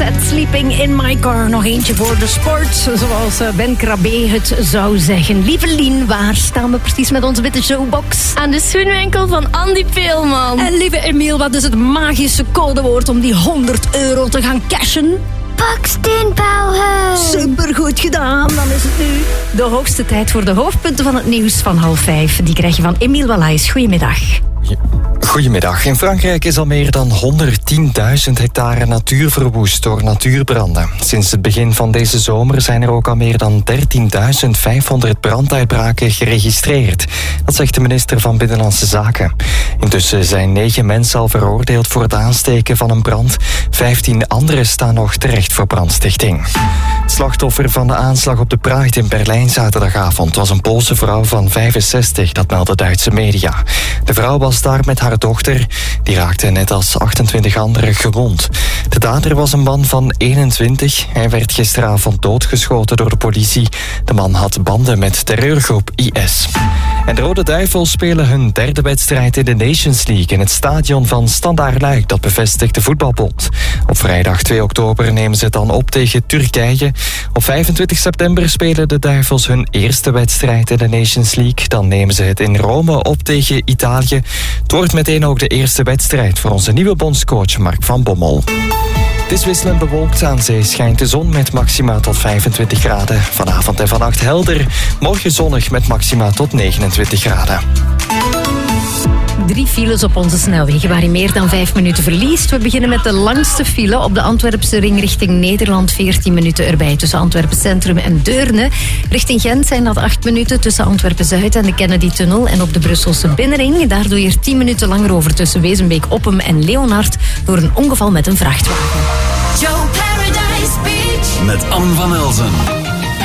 Set, Sleeping in My Car. Nog eentje voor de sport, zoals Ben Krabbe het zou zeggen. Lieve Lien, waar staan we precies met onze witte showbox? Aan de schoenwinkel van Andy Peelman. En lieve Emiel, wat is het magische codewoord om die €100 te gaan cashen? Baksteenbouwhuis. Supergoed gedaan, dan is het nu de hoogste tijd voor de hoofdpunten van het nieuws van 4:30. Die krijg je van Emiel Wallaes. Goedemiddag. Goedemiddag. In Frankrijk is al meer dan 110.000 hectare natuur verwoest door natuurbranden. Sinds het begin van deze zomer zijn er ook al meer dan 13.500 branduitbraken geregistreerd. Dat zegt de minister van Binnenlandse Zaken. Intussen zijn 9 mensen al veroordeeld voor het aansteken van een brand. 15 anderen staan nog terecht voor brandstichting. Het slachtoffer van de aanslag op de Pracht in Berlijn zaterdagavond was een Poolse vrouw van 65, dat melden Duitse media. De vrouw was daar met haar dochter. Die raakte net als 28 anderen gewond. De dader was een man van 21. Hij werd gisteravond doodgeschoten door de politie. De man had banden met terreurgroep IS. En de Rode Duivels spelen hun derde wedstrijd in de Nations League in het stadion van Standaard Luik. Dat bevestigt de voetbalbond. Op vrijdag 2 oktober nemen ze het dan op tegen Turkije. Op 25 september spelen de Duivels hun eerste wedstrijd in de Nations League. Dan nemen ze het in Rome op tegen Italië. Het wordt meteen ook de eerste wedstrijd voor onze nieuwe bondscoach Mark van Bommel. Het is wisselend bewolkt. Aan zee schijnt de zon met maxima tot 25 graden. Vanavond en vannacht helder. Morgen zonnig met maxima tot 29 graden. 3 files op onze snelwegen waar je meer dan 5 minuten verliest. We beginnen met de langste file op de Antwerpse ring richting Nederland. 14 minuten erbij tussen Antwerpen Centrum en Deurne. Richting Gent zijn dat 8 minuten tussen Antwerpen Zuid en de Kennedy-tunnel. En op de Brusselse binnenring, daar doe je er 10 minuten langer over tussen Wezenbeek, Oppem en Leonard door een ongeval met een vrachtwagen. Joe Paradise Beach met Anne van Elzen.